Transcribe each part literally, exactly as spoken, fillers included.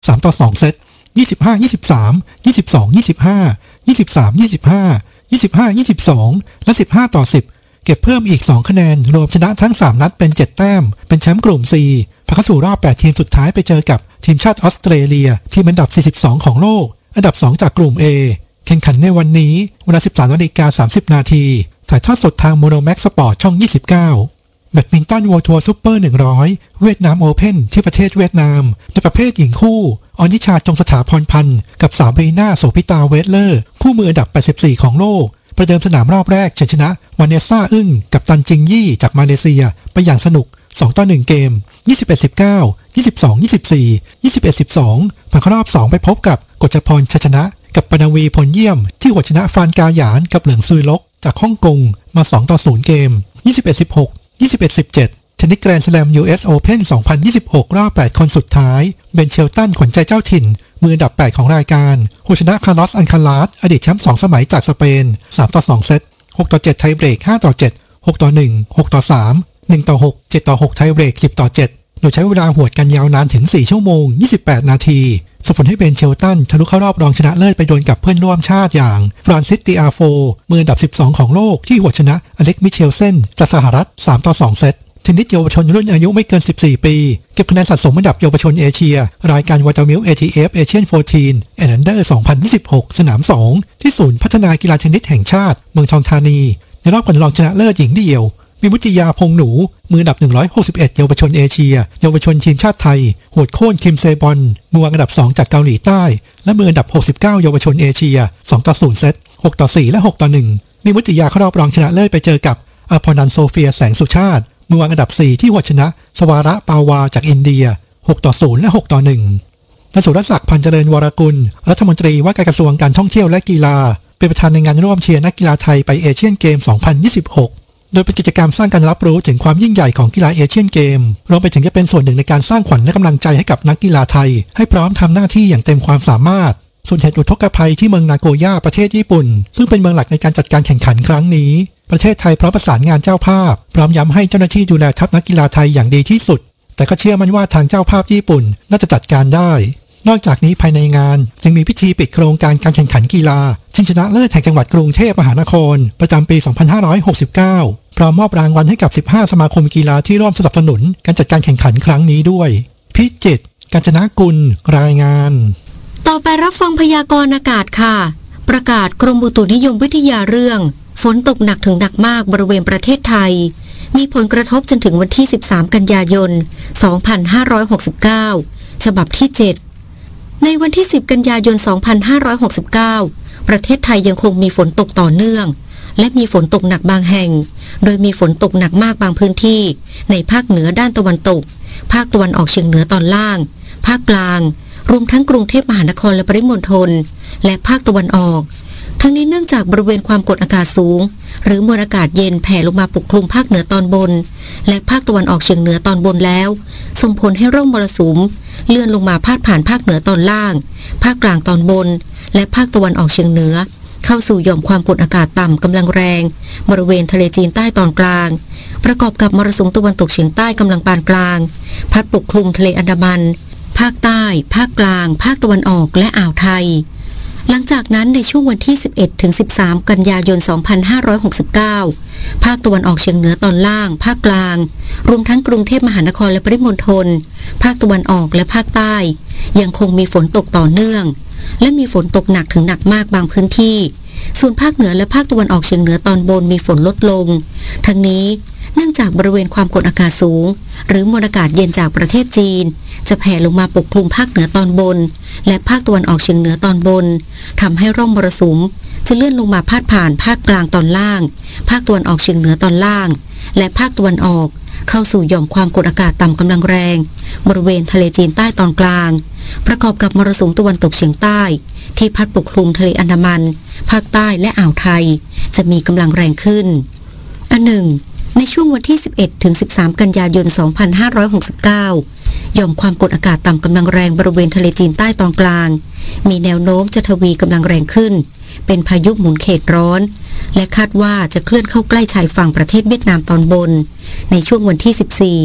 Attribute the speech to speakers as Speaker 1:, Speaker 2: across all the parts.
Speaker 1: ามต่อสองเซตยี่สิบห้า ยี่สิบสาม ยี่สิบสอง ยี่สิบห้า ยี่สิบสาม ยี่สิบห้า ยี่สิบห้า ยี่สิบสองและสิบห้าต่อสิบเก็บเพิ่มอีกสองคะแนนรวมชนะทั้งสามนัดเป็นเจ็ดแต้มเป็นแชมป์กลุ่ม C ผ่านเข้าสู่รอบแปดทีมสุดท้ายไปเจอกับทีมชาติออสเตรเลียทีมอันดับสี่สิบสองของโลกอันดับสองจากกลุ่ม A แข่งขันในวันนี้เวลา สิบสามนาฬิกาสามสิบนาทีถ่ายทอดสดทางโมโนแม็กซ์สปอร์ตช่องยี่สิบเก้าแบดมินตัน World Tour Super หนึ่งร้อยเวียดนามโอเพ่นที่ประเทศเวียดนามในประเภทหญิงคู่อนิชาจงสถาพรพันธ์กับสาวบีน่าโสภิตาเวสเลอร์คู่มืออันดับแปดสิบสี่ของโลกประเดิมสนามรอบแรกเฉชนะวาเนซ่าอึ้งกับตันจิงยี่จากมาเลเซียไปอย่างสนุกสองต่อหนึ่งเกม ยี่สิบเอ็ด สิบเก้า ยี่สิบสอง ยี่สิบสี่ ยี่สิบเอ็ด สิบสองผ่านเข้ารอบสองไปพบกับกฤษพรชัยชนะกับปนวีพลเยี่ยมที่หัวชนะฟานกาหยานกับเหลืองซุยลกจากฮ่องกงมาสองต่อศูนย์เกม ยี่สิบเอ็ด สิบหก ยี่สิบเอ็ด สิบเจ็ดเทนนิสแกรนด์สแลม ยู เอส Open สองพันยี่สิบหกรอบแปดคนสุดท้ายเบนเชลตันขวัญใจเจ้าถิ่นมืออันดับแปดของรายการหัวชนะคาร์ลอสอันคาลาสอดีตแชมป์สองสมัยจากสเปนสามต่อสองเซตหกต่อเจ็ดไทยเบรกห้าต่อเจ็ด หกต่อหนึ่ง หกต่อสาม หนึ่งต่อหก เจ็ดต่อหกไทยเบรกสิบต่อเจ็ดโดยใช้เวลาหวดกันยาวนานถึงสี่ชั่วโมงยี่สิบแปดนาทีส่งผลให้เบนเชลตันทะลุเข้ารอบรองชนะเลิศไปโดนกับเพื่อนร่วมชาติอย่างฟรานซิสติอาโฟมืออันดับสิบสองของโลกที่หัวชนะอเล็กมิเชลเซนจากสหรัฐสามต่อสองเซตเทนนิสเยาวชนรุ่นอายุไม่เกินสิบสี่ปีเก็บคะแนนสะสมอันดับเยาวชนเอเชียรายการวอเตอร์มิล เอ ที เอฟ Asian สิบสี่ and Under สองพันยี่สิบหกสนามสองที่ศูนย์พัฒนากีฬาเทนนิสแห่งชาติเมืองทองธานีในรอบก่อนรองชนะเลิศหญิงเดี่ยวมีมุจิยาพงหนูมืออันดับหนึ่งร้อยหกสิบเอ็ดเยาวชนเอเชียเยาวชนทีมชาติไทยโหดโค่นคิมเซบอนมือวางอันดับสองจากเกาหลีใต้และมืออันดับหกสิบเก้าเยาวชนเอเชียสองต่อศูนย์เซตหกต่อสี่และหกต่อหนึ่งมีมุจิยาเข้ารอบรองชนะเลิศไปเจอกับอภนันท์โซเฟียแสงสุชาติมือวางอันดับสี่ที่หัวชนะสวาระปาวาจากอินเดียหกต่อศูนย์และหกต่อหนึ่งนายสุรศักดิ์พันธ์เจริญวรกุลรัฐมนตรีว่าการกระทรวงการท่องเที่ยวและกีฬาเป็นประธานในงานร่วมเชียร์นักกีฬาไทยไปเอเชียนเกมสองพันยี่สิบหกโดยเป็นกิจกรรมสร้างการรับรู้ถึงความยิ่งใหญ่ของกีฬาเอเชียนเกมรวมไปถึงจะเป็นส่วนหนึ่งในการสร้างขวัญและกำลังใจให้กับนักกีฬาไทยให้พร้อมทำหน้าที่อย่างเต็มความสามารถส่วนเหตุอุทกภัยที่เมืองนาโกย่าประเทศญี่ปุ่นซึ่งเป็นเมืองหลักในการจัดการแข่งขันครั้งนี้ประเทศไทยพร้อมประสานงานเจ้าภาพพร้อมย้ำให้เจ้าหน้าที่ดูแลทัพนักกีฬาไทยอย่างดีที่สุดแต่ก็เชื่อมั่นว่าทางเจ้าภาพญี่ปุ่นน่าจะจัดการได้นอกจากนี้ภายในงานยังมีพิธีปิดโครงการการแข่งขันกีฬาชิงชนะเลิศแห่งจังหวัดกรุงเทพมหานครประจำปีสองพันห้าร้อยหกสิบเก้าพร้อมมอบรางวัลให้กับสิบห้าสมาคมกีฬาที่ร่วมสนับสนุนการจัดการแข่งขันครั้งนี้ด้วยพิจิตร กาญจนกุลรายงาน
Speaker 2: ต่อไปรับฟังพยากรณ์อากาศค่ะประกาศกรมอุตุนิยมวิทยาเรื่องฝนตกหนักถึงหนักมากบริเวณประเทศไทยมีผลกระทบจนถึงวันที่สิบสามกันยายนสองพันห้าร้อยหกสิบเก้าฉบับที่เจ็ดในวันที่สิบกันยายนสองพันห้าร้อยหกสิบเก้าประเทศไทยยังคงมีฝนตกต่อเนื่องและมีฝนตกหนักบางแห่งโดยมีฝนตกหนักมากบางพื้นที่ในภาคเหนือด้านตะวันตกภาคตะวันออกเฉียงเหนือตอนล่างภาคกลางรวมทั้งกรุงเทพมหานครและปริมณฑลและภาคตะวันออกทั้งนี้เนื่องจากบริเวณความกดอากาศสูงหรือมวลอากาศเย็นแผ่ลงมาปกคลุมภาคเหนือตอนบนและภาคตะวันออกเฉียงเหนือตอนบนแล้วส่งผลให้ร่องมรสุมเลื่อนลงมาพาดผ่านภาคเหนือตอนล่างภาคกลางตอนบนและภาคตะวันออกเฉียงเหนือเข้าสู่หย่อมความกดอากาศต่ำกำลังแรงบริเวณทะเลจีนใต้ตอนกลางประกอบกับมรสุมตะวันตกเฉียงใต้กำลังปานกลางพัดปกคลุมทะเลอันดามันภาคใต้ภาคกลางภาคตะวันออกและอ่าวไทยหลังจากนั้นในช่วงวันที่สิบเอ็ดถึงสิบสามกันยายนสองพันห้าร้อยหกสิบเก้าภาคตะวันออกเฉียงเหนือตอนล่างภาคกลางรวมทั้งกรุงเทพมหานครและปริมณฑลภาคตะวันออกและภาคใต้ยังคงมีฝนตกต่อเนื่องและมีฝนตกหนักถึงหนักมากบางพื้นที่ส่วนภาคเหนือและภาคตะวันออกเฉียงเหนือตอนบนมีฝนลดลงทั้งนี้เนื่องจากบริเวณความกดอากาศสูงหรือมวลอากาศเย็นจากประเทศจีนจะแผ่ลงมาปกคลุมภาคเหนือตอนบนและภาคตะวันออกเฉียงเหนือตอนบนทำให้ร่องมรสุมจะเลื่อนลงมาพาดผ่านภาคกลางตอนล่างภาคตะวันออกเฉียงเหนือตอนล่างและภาคตะวันออกเข้าสู่หย่อมความกดอากาศต่ำกำลังแรงบริเวณทะเลจีนใต้ตอนกลางประกอบกับมรสุมตะวันตกเฉียงใต้ที่พัดปกคลุมทะเลอันดามันภาคใต้และอ่าวไทยจะมีกำลังแรงขึ้นอันหนึ่งในช่วงวันที่สิบเอ็ดถึงสิบสามกันยายนสองพันห้าร้อยหกสิบเก้าหย่อมความกดอากาศต่ำกำลังแรงบริเวณทะเลจีนใต้ตอนกลางมีแนวโน้มจะทวีกำลังแรงขึ้นเป็นพายุหมุนเขตร้อนและคาดว่าจะเคลื่อนเข้าใกล้ชายฝั่งประเทศเวียดนามตอนบนในช่วงวันที่สิบสี่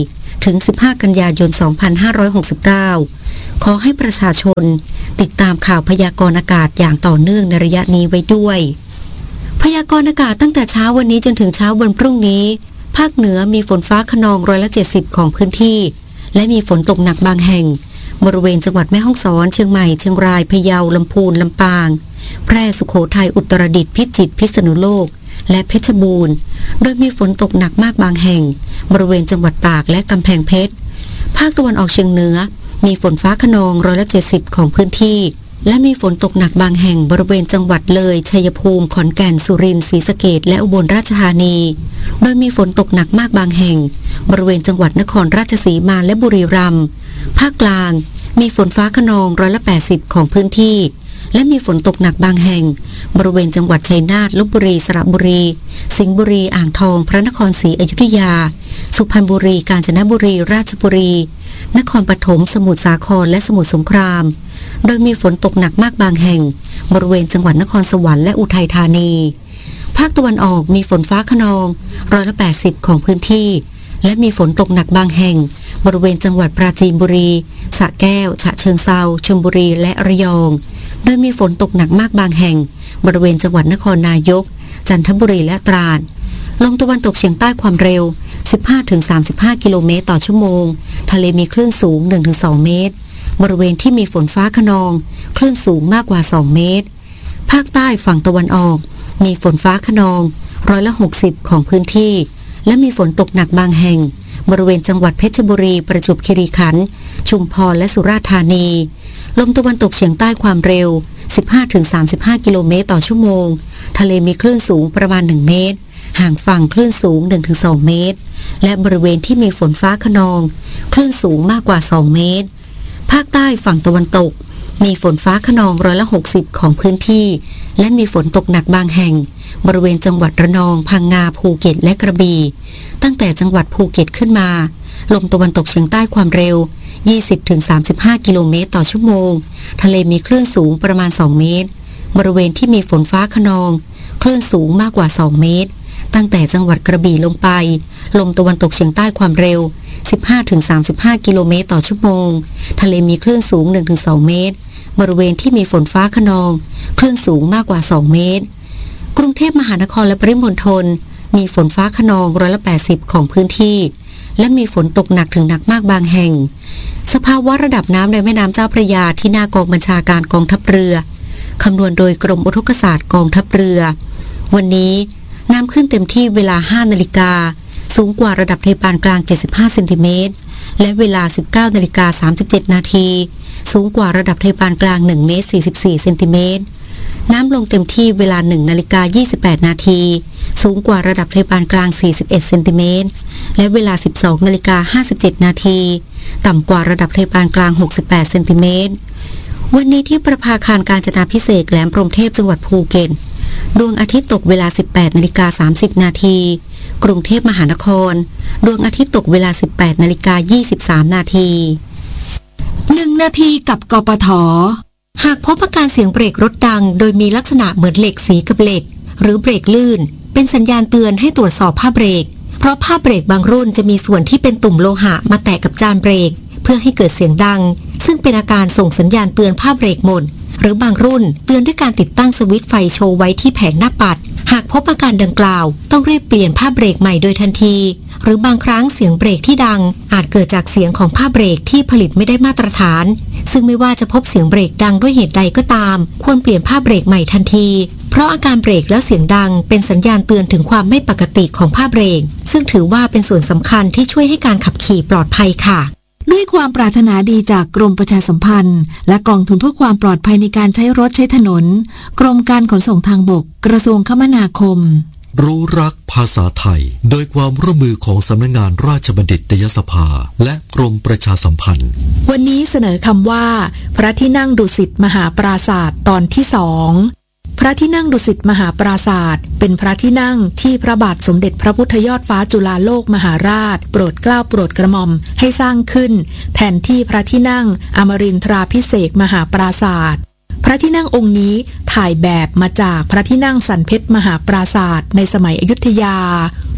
Speaker 2: ถึงสิบห้ากันยายนสองพันห้าร้อยหกสิบเก้าขอให้ประชาชนติดตามข่าวพยากรณ์อากาศอย่างต่อเนื่องในระยะนี้ไว้ด้วยพยากรณ์อากาศตั้งแต่เช้าวันนี้จนถึงเช้าวันพรุ่งนี้ภาคเหนือมีฝนฟ้าคะนองร้อยละเจ็ดสิบของพื้นที่และมีฝนตกหนักบางแห่งบริเวณจังหวัดแม่ฮ่องสอนเชียงใหม่เชียงรายพะเยาลำพูนลำปางแพร่สุโขทัยอุตรดิตถ์พิจิตรพิษณุโลกและเพชรบูรณ์โดยมีฝนตกหนักมากบางแห่งบริเวณจังหวัดตากและกำแพงเพชรภาคตะวันออกเฉียงเหนือมีฝนฟ้าคะนองร้อยละเจ็ดสิบของพื้นที่และมีฝนตกหนักบางแห่งบริเวณจังหวัดเลยชัยภูมิขอนแก่นสุรินทร์ศรีสะเกษและอุบลราชธานีโดยมีฝนตกหนักมากบางแห่งบริเวณจังหวัดนครราชสีมาและบุรีรัมย์ภาคกลางมีฝนฟ้าคะนองร้อยละแปดสิบของพื้นที่และมีฝนตกหนักบางแห่งบริเวณจังหวัดชัยนาทลพบุรีสระบุรีสิงห์บุรีอ่างทองพระนครศรีอยุธยาสุพรรณบุรีกาญจนบุรีราชบุรีนครปฐมสมุทรสาครและสมุทรสงครามโดยมีฝนตกหนักมากบางแห่งบริเวณจังหวัดนครสวรรค์และอุทัยธานีภาคตะวันออกมีฝนฟ้าคะนองร้อยละแปดสิบของพื้นที่และมีฝนตกหนักบางแห่งบริเวณจังหวัดปราจีนบุรีสระแก้วฉะเชิงเทราชลบุรีและระยองโดยมีฝนตกหนักมากบางแห่งบริเวณจังหวัดนครนายกจันทบุรีและตราดลมตะวันตกเฉียงใต้ความเร็ว สิบห้าถึงสามสิบห้า กิโลเมตรต่อชั่วโมงทะเลมีคลื่นสูง หนึ่งถึงสอง เมตรบริเวณที่มีฝนฟ้าคะนองคลื่นสูงมากกว่าสองเมตรภาคใต้ฝั่งตะวันออกมีฝนฟ้าคะนองร้อยละหกสิบของพื้นที่และมีฝนตกหนักบางแห่งบริเวณจังหวัดเพชรบุรีประจวบคีรีขันธ์ชุมพรและสุราษฎร์ธานีลมตะวันตกเฉียงใต้ความเร็ว สิบห้าถึงสามสิบห้า กิโลเมตรต่อชั่วโมงทะเลมีคลื่นสูงประมาณหนึ่งเมตรห่างฝั่งคลื่นสูง หนึ่งถึงสอง เมตรและบริเวณที่มีฝนฟ้าคะนองคลื่นสูงมากกว่าสองเมตรภาคใต้ฝั่งตะวันตกมีฝนฟ้าคะนองร้อยละหกสิบของพื้นที่และมีฝนตกหนักบางแห่งบริเวณจังหวัดระนองพังงาภูเก็ตและกระบี่ตั้งแต่จังหวัดภูเก็ตขึ้นมาลมตะวันตกเฉียงใต้ความเร็ว ยี่สิบถึงสามสิบห้า กิโลเมตรต่อชั่วโมงทะเลมีคลื่นสูงประมาณสองเมตรบริเวณที่มีฝนฟ้าคะนองคลื่นสูงมากกว่าสองเมตรตั้งแต่จังหวัดกระบี่ลงไปลมตะวันตกเฉียงใต้ความเร็ว สิบห้าถึงสามสิบห้า กิโลเมตรต่อชั่วโมงทะเลมีคลื่นสูง หนึ่งถึงสอง เมตรบริเวณที่มีฝนฟ้าคะนองคลื่นสูงมากกว่าสองเมตรกรุงเทพมหานครและปริมณฑลมีฝนฟ้าคะนองร้อยละแปดสิบของพื้นที่และมีฝนตกหนักถึงหนักมากบางแห่งสภาวะระดับน้ำในแม่น้ำเจ้าพระยาที่หน้ากองบัญชาการกองทัพเรือคำนวณโดยกรมอุทกศาสตร์กองทัพเรือวันนี้น้ำขึ้นเต็มที่เวลา ห้านาฬิกาสูงกว่าระดับทะเลปานกลางเจ็ดสิบห้าเซนติเมตรและเวลา สิบเก้านาฬิกาสามสิบเจ็ดนาทีสูงกว่าระดับทะเลปานกลางหนึ่งเมตรสี่สิบสี่เซนติเมตรน้ำลงเต็มที่เวลา หนึ่งนาฬิกายี่สิบแปดนาทีสูงกว่าระดับทะเลปานกลางสี่สิบเอ็ดเซนติเมตรและเวลา สิบสองนาฬิกาห้าสิบเจ็ดนาทีต่ำกว่าระดับทะเลปานกลางหกสิบแปดเซนติเมตรวันนี้ที่ประภาคารกาญจนาภิเษกแหลมพรหมเทพจังหวัดภูเก็ตดวงอาทิตย์ตกเวลา สิบแปดนาฬิกาสามสิบนาทีกรุงเทพมหานครดวงอาทิตย์ตกเวลา สิบแปดนาฬิกายี่สิบสามนาทีหนึ่งนาทีกับกปท.หากพบอาการเสียงเบรกรถดังโดยมีลักษณะเหมือนเหล็กสีกับเหล็กหรือเบรกลื่นเป็นสัญญาณเตือนให้ตรวจสอบผ้าเบรกเพราะผ้าเบรกบางรุ่นจะมีส่วนที่เป็นตุ่มโลหะมาแตะกับจานเบรกเพื่อให้เกิดเสียงดังซึ่งเป็นอาการส่งสัญญาณเตือนผ้าเบรกหมดหรือบางรุ่นเตือนด้วยการติดตั้งสวิตช์ไฟโชว์ไว้ที่แผงหน้าปัดหากพบอาการดังกล่าวต้องรีบเปลี่ยนผ้าเบรกใหม่โดยทันทีหรือบางครั้งเสียงเบรกที่ดังอาจเกิดจากเสียงของผ้าเบรกที่ผลิตไม่ได้มาตรฐานซึ่งไม่ว่าจะพบเสียงเบรกดังด้วยเหตุใดก็ตามควรเปลี่ยนผ้าเบรกใหม่ทันทีเพราะอาการเบรกแล้วเสียงดังเป็นสัญญาณเตือนถึงความไม่ปกติของผ้าเบรกซึ่งถือว่าเป็นส่วนสำคัญที่ช่วยให้การขับขี่ปลอดภัยค่ะด้วยความปรารถนาดีจากกรมประชาสัมพันธ์และกองทุนเพื่อความปลอดภัยในการใช้รถใช้ถนนกรมการขนส่งทางบกกระทรวงคมนาคม
Speaker 3: รู้รักภาษาไทยโดยความร่วมมือของสำนักงานราชบัณฑิตยสภาและกรมประชาสัมพันธ์
Speaker 4: วันนี้เสนอคำว่าพระที่นั่งดุสิตมหาปราสาทตอนที่สองพระที่นั่งดุสิตมหาปราสาทเป็นพระที่นั่งที่พระบาทสมเด็จพระพุทธยอดฟ้าจุฬาโลกมหาราชโปรดเกล้าโปรดกระหม่อมให้สร้างขึ้นแทนที่พระที่นั่งอมรินทราภิเษกมหาปราสาทพระที่นั่งองค์นี้ถ่ายแบบมาจากพระที่นั่งสันเพชรมหาปราสาทในสมัยอยุธยา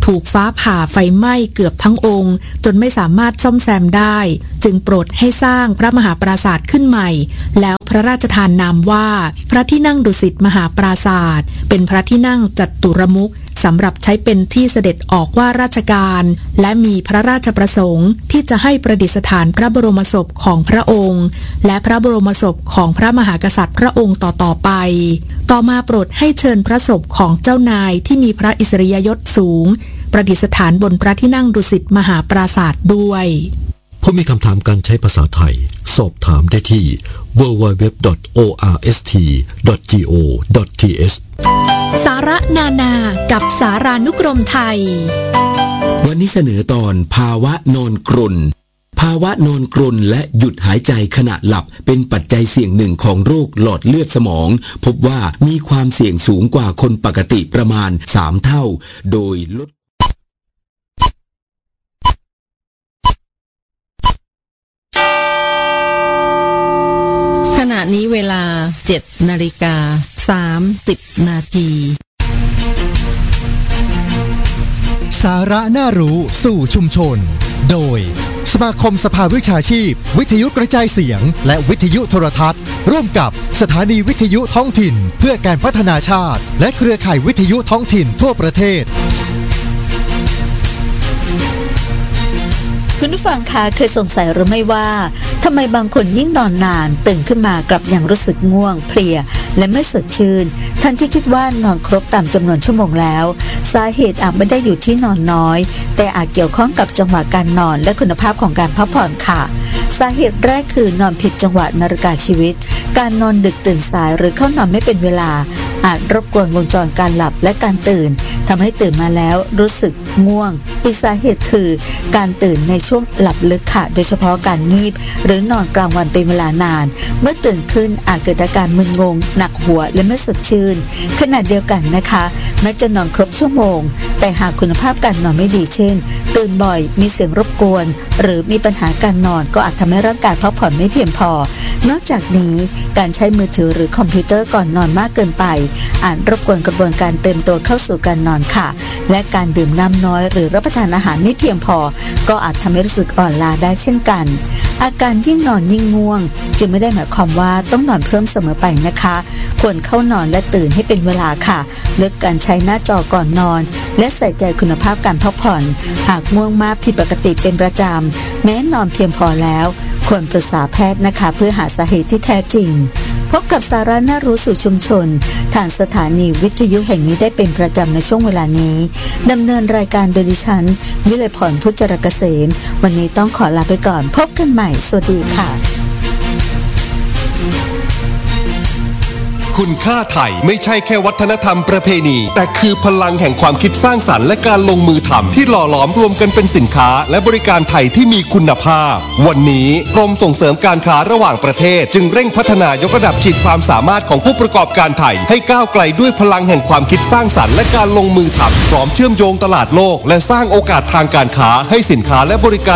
Speaker 4: ถูกฟ้าผ่าไฟไหม้เกือบทั้งองค์จนไม่สามารถซ่อมแซมได้จึงโปรดให้สร้างพระมหาปราสาทขึ้นใหม่แล้วพระราชทานนามว่าพระที่นั่งดุสิตมหาปราสาทเป็นพระที่นั่งจัตุรมุขสำหรับใช้เป็นที่เสด็จออกว่าราชการและมีพระราชประสงค์ที่จะให้ประดิษฐานพระบรมศพของพระองค์และพระบรมศพของพระมหากษัตริย์พระองค์ต่อๆไปต่อมาโปรดให้เชิญพระศพของเจ้านายที่มีพระอิสริยยศสูงประดิษฐานบนพระที่นั่งดุสิตมหาปราสาทด้วย
Speaker 3: ผู้มีคำถามการใช้ภาษาไทยสอบถามได้ที่ ดับเบิลยู ดับเบิลยู ดับเบิลยู ดอท โอ อาร์ เอส ที ดอท จี โอ ดอท ที เอช
Speaker 4: สาระนานากับสารานุกรมไทย
Speaker 5: วันนี้เสนอตอนภาวะนอนกรนภาวะนอนกรนและหยุดหายใจขณะหลับเป็นปัจจัยเสี่ยงหนึ่งของโรคหลอดเลือดสมองพบว่ามีความเสี่ยงสูงกว่าคนปกติประมาณสามเท่าโดยลด
Speaker 6: ขณะนี้เวลาเจ็ดนาฬิกาสามสิบนาที
Speaker 7: สาระน่ารู้สู่ชุมชนโดยสมาคมสภาวิชาชีพวิทยุกระจายเสียงและวิทยุโทรทัศน์ร่วมกับสถานีวิทยุท้องถิ่นเพื่อการพัฒนาชาติและเครือข่ายวิทยุท้องถิ่นทั่วประเทศ
Speaker 8: คุณผู้ฟังคะเคยสงสัยหรือไม่ว่าทำไมบางคนยิ่งนอนนานตื่นขึ้นมากลับยังรู้สึกง่วงเพลียและไม่สดชื่นท่านที่คิดว่านอนครบตามจำนวนชั่วโมงแล้วสาเหตุอาจไม่ได้อยู่ที่นอนน้อยแต่อาจเกี่ยวข้องกับจังหวะการนอนและคุณภาพของการพักผ่อนค่ะสาเหตุแรกคือนอนผิดจังหวะนาฬิกาชีวิตการนอนดึกตื่นสายหรือเข้านอนไม่เป็นเวลาอาจรบกวนวงจรการหลับและการตื่นทำให้ตื่นมาแล้วรู้สึกง่วงอีกสาเหตุคือการตื่นในช่วงหลับลึกค่ะโดยเฉพาะการงีบหรือนอนกลางวันเป็นเวลานานเมื่อตื่นขึ้นอาจเกิดอาการมึนงงหนักหัวและไม่สดชื่นขณะเดียวกันนะคะแม้จะนอนครบชั่วโมงแต่หากคุณภาพการนอนไม่ดีเช่นตื่นบ่อยมีเสียงรบกวนหรือมีปัญหาการนอนก็อาจทำให้ร่างกายพักผ่อนไม่เพียงพอนอกจากนี้การใช้มือถือหรือคอมพิวเตอร์ก่อนนอนมากเกินไปอาจรบกวนกระบวนการเตรียมตัวเข้าสู่การนอนค่ะและการดื่มน้ำน้อยหรือรับประทานอาหารไม่เพียงพอก็อาจทำให้รู้สึกอ่อนล้าได้เช่นกันอาการยิ่งนอนยิ่งง่วงจึงไม่ได้หมายความว่าต้องนอนเพิ่มเสมอไปนะคะควรเข้านอนและตื่นให้เป็นเวลาค่ะลดการใช้หน้าจอก่อนนอนและใส่ใจคุณภาพการพักผ่อนหากง่วงมากผิดปกติเป็นประจำแม้นอนเพียงพอแล้วควรปรึกษาแพทย์นะคะเพื่อหาสาเหตุที่แท้จริงพบกับสาระน่ารู้สู่ชุมชนทางสถานีวิทยุแห่งนี้ได้เป็นประจำในช่วงเวลานี้ดำเนินรายการโดยดิฉันวิไลพรพุทธจรเกษมวันนี้ต้องขอลาไปก่อนพบกันใหม่สวัสดีค่ะ
Speaker 9: คุณค่าไทยไม่ใช่แค่วัฒนธรรมประเพณีแต่คือพลังแห่งความคิดสร้างสรรค์และการลงมือทำที่หล่อหลอมรวมกันเป็นสินค้าและบริการไทยที่มีคุณภาพวันนี้กรมส่งเสริมการค้าระหว่างประเทศจึงเร่งพัฒนายกระดับขีดความสามารถของผู้ประกอบการไทยให้ก้าวไกลด้วยพลังแห่งความคิดสร้างสรรค์และการลงมือทำพร้อมเชื่อมโยงตลาดโลกและสร้างโอกาสทางการค้าให้สินค้าและบริการ